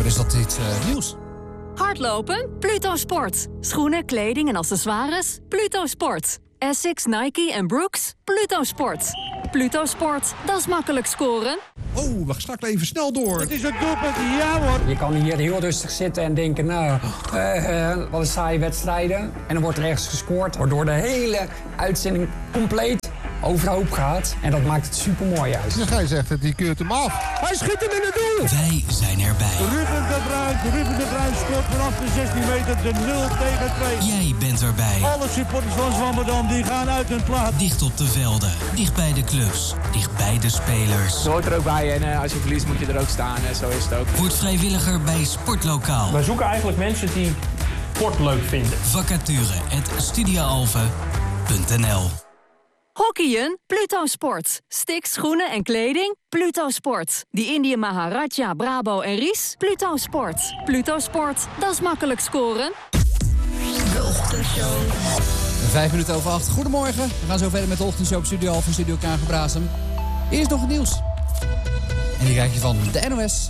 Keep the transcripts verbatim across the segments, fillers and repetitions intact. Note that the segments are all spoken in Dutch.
is dat dit uh, nieuws. Hardlopen? Pluto Sport. Schoenen, kleding en accessoires? Pluto Sport. Essex, Nike en Brooks? Pluto Sport. Pluto Sport, dat is makkelijk scoren. Oh, we schakelen even snel door. Het is een doelpunt, ja hoor. Je kan hier heel rustig zitten en denken, nou, uh, uh, wat een saaie wedstrijden. En dan wordt er ergens gescoord, waardoor de hele uitzending compleet overhoop gaat. En dat maakt het supermooi juist. Dan ga je zeggen, die keurt hem af. Hij schiet hem in het doel. Wij zijn erbij. Ruben de Bruin, Ruben de Bruin scoort vanaf de zestien meter de nul tegen twee. Jij bent erbij. Alle supporters van Zwammerdam die gaan uit hun plaats. Dicht op de velden, dicht bij de clubs, dicht bij de spelers. Je hoort er ook bij en uh, als je verliest moet je er ook staan. En zo is het ook. Word vrijwilliger bij Sportlokaal. Wij zoeken eigenlijk mensen die sport leuk vinden. Vacature at studiaalve punt n l. Hockeyen? Pluto Sport. Sticks, schoenen en kleding? Pluto Sport. Die Indië Maharaja, Brabo en Ries? Pluto Sport. Pluto Sport, dat is makkelijk scoren. De Ochtendshow. Vijf minuten over acht. Goedemorgen. We gaan zo verder met de Ochtendshow op Studio Alphen en Studio Kagenbrasem. Eerst nog het nieuws. En die krijg je van de N O S.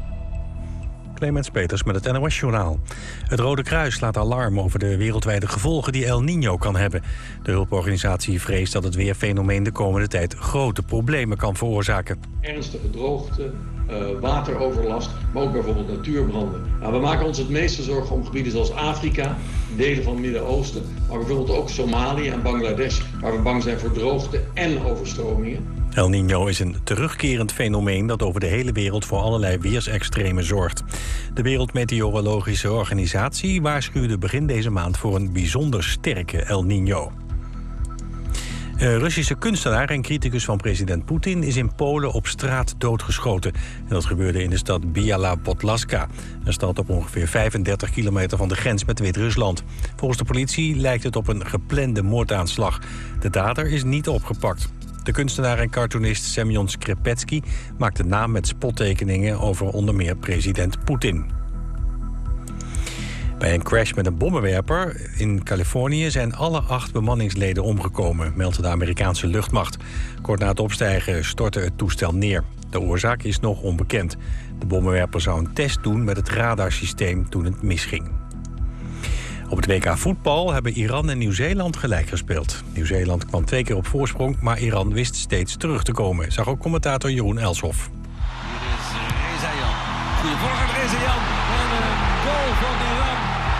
Clemens Peters met het N O S-journaal. Het Rode Kruis slaat alarm over de wereldwijde gevolgen die El Niño kan hebben. De hulporganisatie vreest dat het weerfenomeen de komende tijd grote problemen kan veroorzaken. Ernstige droogte, uh, wateroverlast, maar ook bijvoorbeeld natuurbranden. Nou, we maken ons het meeste zorgen om gebieden zoals Afrika, delen van het Midden-Oosten, maar bijvoorbeeld ook Somalië en Bangladesh, waar we bang zijn voor droogte en overstromingen. El Niño is een terugkerend fenomeen dat over de hele wereld voor allerlei weersextremen zorgt. De Wereldmeteorologische Organisatie waarschuwde begin deze maand voor een bijzonder sterke El Niño. Een Russische kunstenaar en criticus van president Poetin is in Polen op straat doodgeschoten. En dat gebeurde in de stad Biała Podlaska, een stad op ongeveer vijfendertig kilometer van de grens met Wit-Rusland. Volgens de politie lijkt het op een geplande moordaanslag. De dader is niet opgepakt. De kunstenaar en cartoonist Semyon Skrepetsky maakte naam met spottekeningen over onder meer president Poetin. Bij een crash met een bommenwerper in Californië zijn alle acht bemanningsleden omgekomen, meldt de Amerikaanse luchtmacht. Kort na het opstijgen stortte het toestel neer. De oorzaak is nog onbekend. De bommenwerper zou een test doen met het radarsysteem toen het misging. Op het W K voetbal hebben Iran en Nieuw-Zeeland gelijk gespeeld. Nieuw-Zeeland kwam twee keer op voorsprong, maar Iran wist steeds terug te komen, zag ook commentator Jeroen Elshoff. Hier is uh, Rezayan. Goeie voorganger Rezayan. En een goal van Iran.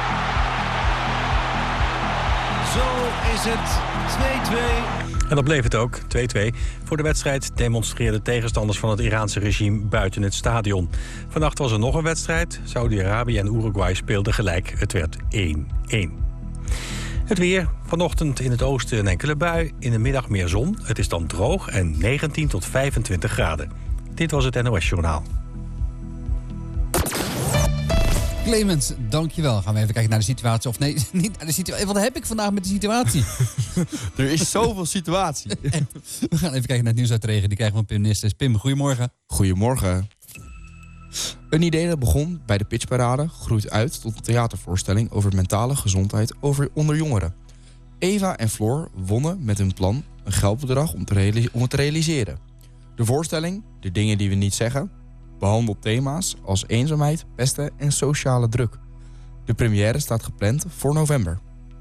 Zo is het twee twee. En dat bleef het ook, twee twee. Voor de wedstrijd demonstreerden tegenstanders van het Iraanse regime buiten het stadion. Vannacht was er nog een wedstrijd. Saudi-Arabië en Uruguay speelden gelijk. Het werd één één. Het weer. Vanochtend in het oosten een enkele bui. In de middag meer zon. Het is dan droog en negentien tot vijfentwintig graden. Dit was het N O S-journaal. Clemens, dankjewel. Gaan we even kijken naar de situatie. Of nee, niet naar de situatie. Wat heb ik vandaag met de situatie? Er is zoveel situatie. We gaan even kijken naar het nieuws uit de regen. Die krijgen we van Pim Nistes. Pim, goedemorgen. Goedemorgen. Een idee dat begon bij de pitchparade groeit uit tot een theatervoorstelling over mentale gezondheid over onder jongeren. Eva en Floor wonnen met hun plan een geldbedrag om, te realis- om het te realiseren. De voorstelling, De dingen die we niet zeggen, behandelt thema's als eenzaamheid, pesten en sociale druk. De première staat gepland voor november.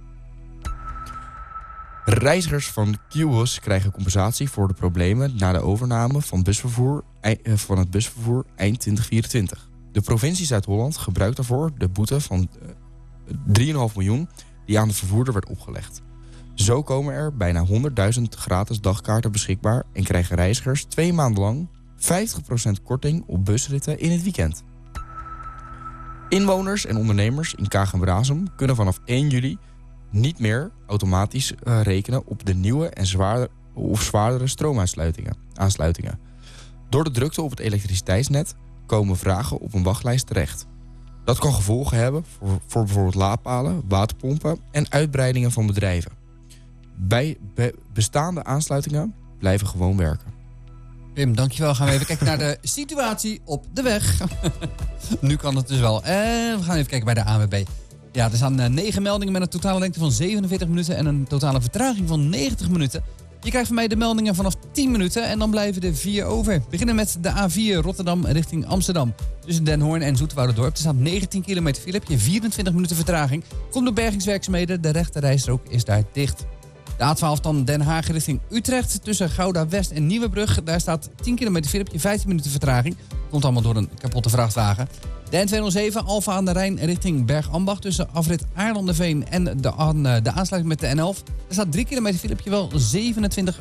Reizigers van Q-bus krijgen compensatie voor de problemen na de overname van, busvervoer, van het busvervoer eind twintig vierentwintig. De provincie Zuid-Holland gebruikt daarvoor de boete van drie komma vijf miljoen die aan de vervoerder werd opgelegd. Zo komen er bijna honderdduizend gratis dagkaarten beschikbaar en krijgen reizigers twee maanden lang vijftig procent korting op busritten in het weekend. Inwoners en ondernemers in Kagen-Brasem kunnen vanaf één juli niet meer automatisch uh, rekenen op de nieuwe en zwaarder, of zwaardere stroomaansluitingen. Aansluitingen. Door de drukte op het elektriciteitsnet komen vragen op een wachtlijst terecht. Dat kan gevolgen hebben voor, voor bijvoorbeeld laadpalen, waterpompen en uitbreidingen van bedrijven. Bij be- bestaande aansluitingen blijven gewoon werken. Pim, dankjewel. Gaan we even kijken naar de situatie op de weg. Nu kan het dus wel. En we gaan even kijken bij de A N W B. Ja, er staan negen meldingen met een totale lengte van zevenenveertig minuten... en een totale vertraging van negentig minuten. Je krijgt van mij de meldingen vanaf tien minuten en dan blijven er vier over. We beginnen met de A vier Rotterdam richting Amsterdam. Tussen Den Hoorn en Zoeterwouderdorp. Er staat negentien kilometer file, heb je vierentwintig minuten vertraging. Komt door bergingswerkzaamheden, de rechte rijstrook is daar dicht. De A twaalf dan Den Haag richting Utrecht. Tussen Gouda West en Nieuwebrug. Daar staat tien kilometer file, heb je vijftien minuten vertraging. Komt allemaal door een kapotte vrachtwagen. De N tweehonderdzeven Alphen aan de Rijn richting Bergambacht. Tussen afrit Aarlanderveen en de, aan, de aansluiting met de N elf. Er staat drie kilometer file, heb je wel zevenentwintig